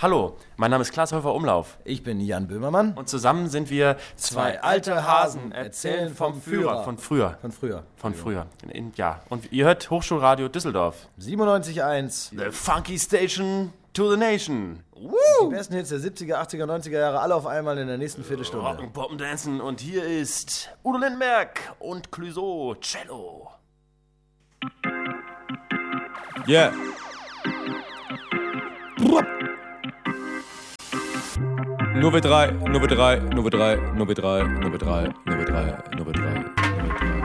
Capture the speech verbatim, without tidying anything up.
Hallo, mein Name ist Klaas Häufer-Umlauf. Ich bin Jan Böhmermann. Und zusammen sind wir zwei alte Hasen, erzählen vom Führer. Von früher. Von früher. Von früher. In, ja, und ihr hört Hochschulradio Düsseldorf. siebenundneunzig Komma eins. The Funky Station to the Nation. Woo! Die besten Hits der siebziger, achtziger, neunziger Jahre, alle auf einmal in der nächsten Viertelstunde. Rocken, Poppen, Dancen. Und hier ist Udo Lindenberg und Clouseau Cello. Yeah. Nur W drei, nur W drei, nur W drei, nur W drei, nur W drei, nur W drei, nur W drei.